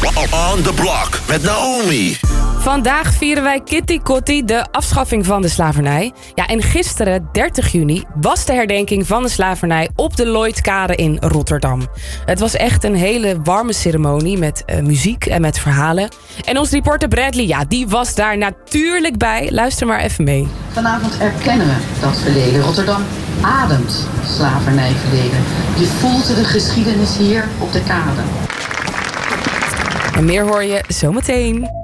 On the Block met Naomi. Vandaag vieren wij Kitty Kotti, de afschaffing van de slavernij. Ja, en gisteren, 30 juni, was de herdenking van de slavernij op de Lloydkade in Rotterdam. Het was echt een hele warme ceremonie met muziek en met verhalen. En onze reporter Bradley, ja, die was daar natuurlijk bij. Luister maar even mee. Vanavond erkennen we dat verleden. Rotterdam ademt slavernijverleden. Je voelt de geschiedenis hier op de kade. En meer hoor je zometeen.